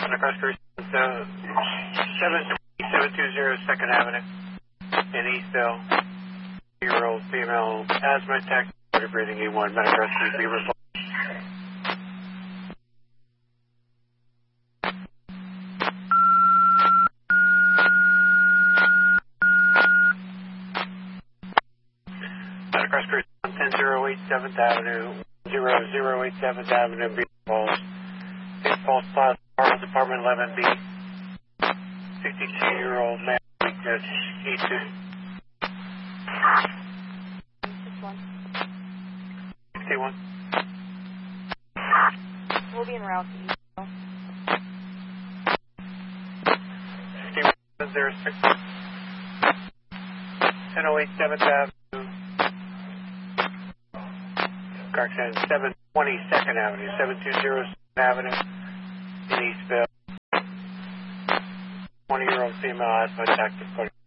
across Cruise, 720 2nd Avenue in Eastville. 2-year-old female asthma attack, breathing E1, Metacross Cruise, be reported. Metacross Cruise, 100 7th Avenue, 0008 7th Avenue, Big Falls. Big Falls Plaza, Department 11B. 62-year-old man, weakness, E2. 61. We'll be en route to Eastville. 6106. 1008 7th Avenue. Correction, 720 2nd Avenue, 720 2nd Avenue in Eastville. 20-year-old female asthma attack.